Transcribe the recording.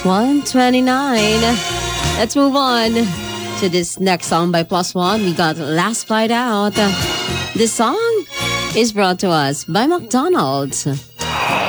129. Let's move on to this next song by Plus One. We got Last Flight Out. This song is brought to us by McDonald's.